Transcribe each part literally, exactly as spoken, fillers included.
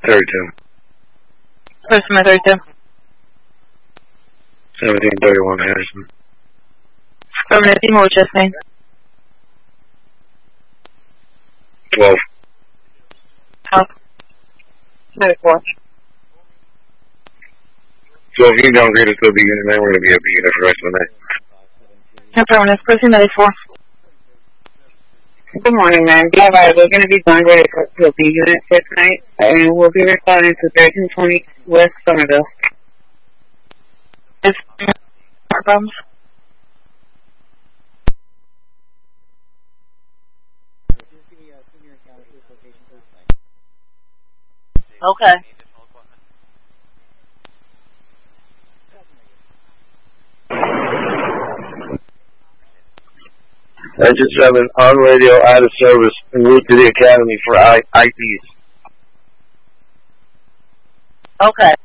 thirty-two. Customer thirty-two. seventeen thirty-one Harrison. Affirmative. Email with chest name. twelve. Health. ninety-four. So if you downgrade it to a beginner, then we're going to be a beginner for the rest of the night. Affirmative. Person ninety-four. Good morning, ma'am. Yeah, right. We're going to be downgraded to a B unit for tonight, and we'll be responding to thirteen twenty West Somerville. Is problems? Okay. Engine seven on radio, out of service, en route to the academy for I IPs. Okay.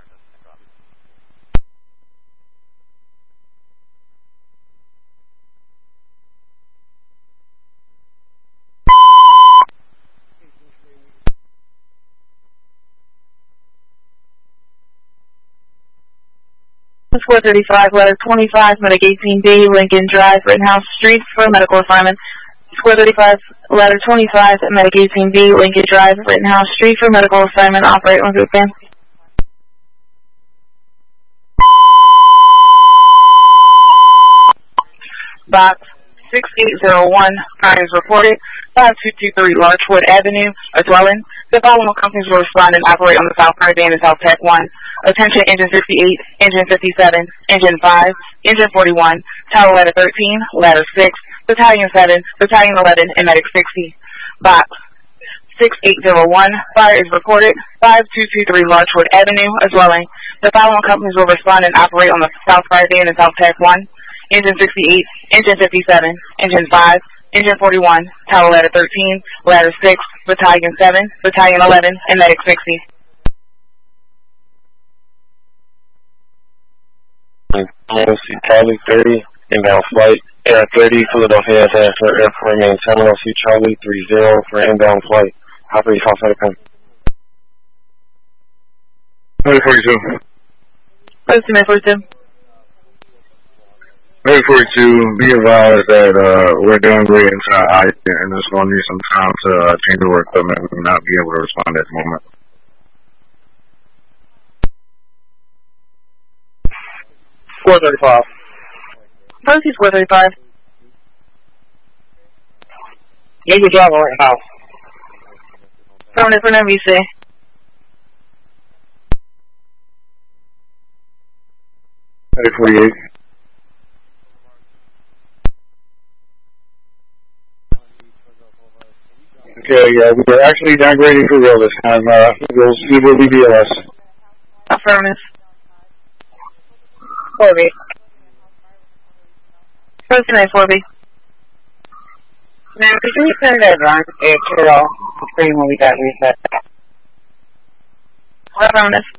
four thirty-five, letter twenty-five, Medic eighteen B, Lincoln Drive, Rittenhouse Street, for medical assignment. four thirty-five, letter twenty-five, Medic eighteen B, Lincoln Drive, Rittenhouse Street, for medical assignment. Operate on group van. Box six eight zero one, crime is reported, five two two three Larchwood Avenue, a dwelling. The following companies will respond and operate on the South Caribbean and South Tech one. Attention Engine fifty-eight, Engine fifty-seven, Engine five, Engine forty-one, Tower Ladder thirteen, Ladder six, Battalion seven, Battalion eleven, and Medic sixty. Box six eight zero one, fire is reported, five two two three Larchwood Avenue, a dwelling. The following companies will respond and operate on the South Caribbean and South Tech one. Engine sixty-eight, Engine fifty-seven, Engine five, Engine forty-one, Tower Ladder thirteen, Ladder six, Battalion seven, Battalion eleven, and Medic sixty. Terminal C Charlie thirty, inbound flight, Air thirty, Philadelphia S for airport remain Terminal C Charlie three zero for inbound flight. Operate call sign pen. thirty forty-two. Posting at forty-two. thirty forty-two, be advised that uh, we're downgrading to I and it's going to need some time to uh, change our equipment. We will not be able to respond at the moment. four thirty-five. Posting four thirty-five. Yeah, good job, right now. Affirmative for N B C. thirty forty-eight. Okay, yeah, we're actually downgrading for real this time. Uh, we'll see what we B L S. Affirmative. four B. Posting at four B. Ma'am, could you send that run to the screen when we got reset? Affirmative.